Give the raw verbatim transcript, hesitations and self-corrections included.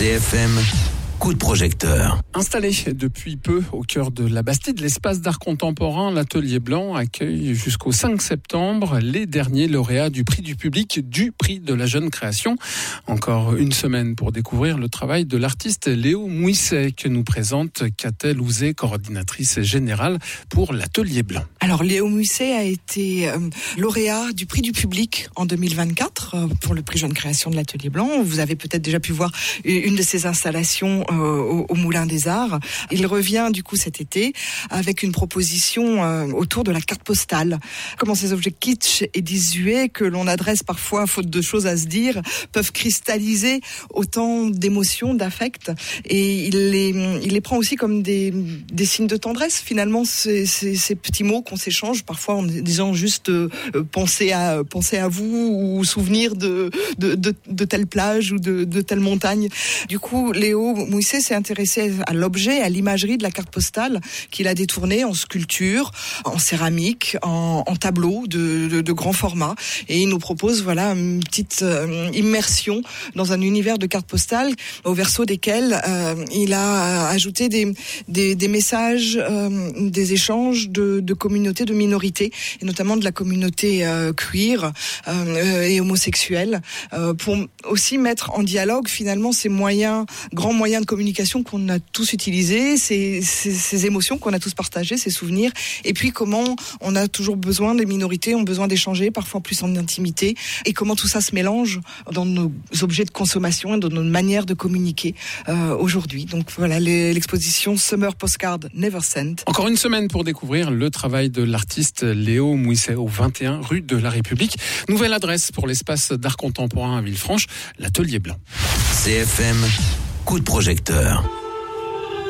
C F M, coup de projecteur. Installé depuis peu au cœur de la Bastide, l'espace d'art contemporain, l'Atelier Blanc accueille jusqu'au cinq septembre les derniers lauréats du prix du public, du prix de la jeune création. Encore une semaine pour découvrir le travail de l'artiste Léo Mouisset que nous présente Catel Ouzé, coordinatrice générale pour l'Atelier Blanc. Alors Léo Mouisset a été euh, lauréat du prix du public en deux mille vingt-quatre euh, pour le prix jeune création de l'Atelier Blanc. Vous avez peut-être déjà pu voir une de ses installations euh, au, au Moulin des Arts. Il revient du coup cet été avec une proposition euh, autour de la carte postale. Comment ces objets kitsch et désuets que l'on adresse parfois, faute de choses à se dire, peuvent cristalliser autant d'émotions, d'affects. Et il les, il les prend aussi comme des, des signes de tendresse. Finalement, ces, ces, ces petits mots qu'on s'échange parfois en disant juste euh, pensez à pensez à vous ou souvenir de de, de, de telle plage ou de, de telle montagne. Du coup, Léo Mouisset s'est intéressé à l'objet, à l'imagerie de la carte postale qu'il a détournée en sculpture, en céramique, en, en tableau de, de, de grand format. Et il nous propose voilà une petite euh, immersion dans un univers de cartes postales au verso desquelles euh, il a ajouté des, des, des messages, euh, des échanges de, de communautés, de minorités, et notamment de la communauté euh, queer euh, et homosexuelle, euh, pour aussi mettre en dialogue finalement ces moyens, grands moyens de communication qu'on a tous utilisés, ces, ces, ces émotions qu'on a tous partagées, ces souvenirs, et puis comment on a toujours besoin, les minorités ont besoin d'échanger, parfois plus en intimité, et comment tout ça se mélange dans nos objets de consommation et dans nos manières de communiquer euh, aujourd'hui. Donc voilà, les, l'exposition Summer Postcard Never Sent. Encore une semaine pour découvrir le travail de l'artiste Léo Mouisset au vingt et un rue de la République. Nouvelle adresse pour l'espace d'art contemporain à Villefranche, l'Atelier Blanc. C F M, coup de projecteur.